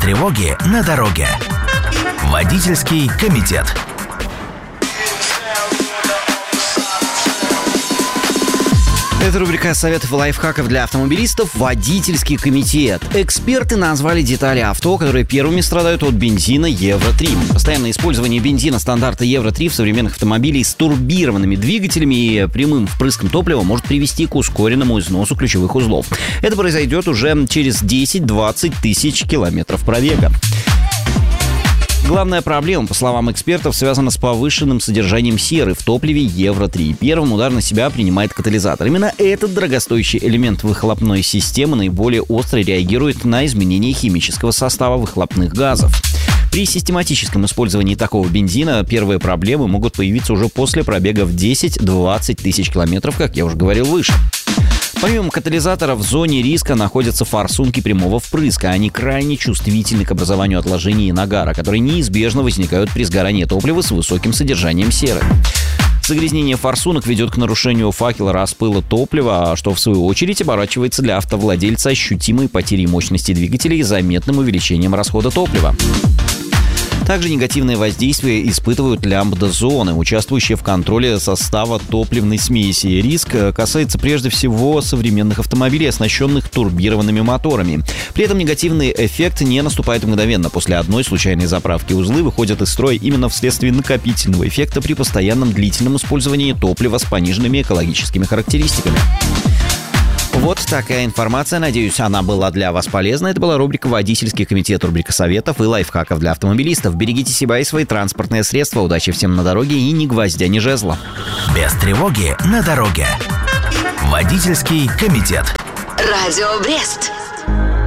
тревоги на дороге. Водительский комитет. Это рубрика советов и лайфхаков для автомобилистов «Водительский комитет». Эксперты назвали детали авто, которые первыми страдают от бензина Евро-3. Постоянное использование бензина стандарта Евро-3 в современных автомобилях с турбированными двигателями и прямым впрыском топлива может привести к ускоренному износу ключевых узлов. Это произойдет уже через 10-20 тысяч километров пробега. Главная проблема, по словам экспертов, связана с повышенным содержанием серы в топливе Евро-3. Первым удар на себя принимает катализатор. Именно этот дорогостоящий элемент выхлопной системы наиболее остро реагирует на изменение химического состава выхлопных газов. При систематическом использовании такого бензина первые проблемы могут появиться уже после пробега в 10-20 тысяч километров, как я уже говорил выше. Помимо катализатора, в зоне риска находятся форсунки прямого впрыска. Они крайне чувствительны к образованию отложений и нагара, которые неизбежно возникают при сгорании топлива с высоким содержанием серы. Загрязнение форсунок ведет к нарушению факела распыла топлива, что в свою очередь оборачивается для автовладельца ощутимой потерей мощности двигателя и заметным увеличением расхода топлива. Также негативное воздействие испытывают лямбда-зоны, участвующие в контроле состава топливной смеси. Риск касается прежде всего современных автомобилей, оснащенных турбированными моторами. При этом негативный эффект не наступает мгновенно. После одной случайной заправки узлы выходят из строя именно вследствие накопительного эффекта при постоянном длительном использовании топлива с пониженными экологическими характеристиками. Вот такая информация. Надеюсь, она была для вас полезна. Это была рубрика «Водительский комитет», рубрика советов и лайфхаков для автомобилистов. Берегите себя и свои транспортные средства. Удачи всем на дороге и ни гвоздя, ни жезла. Без тревоги на дороге. Водительский комитет. Радио Брест.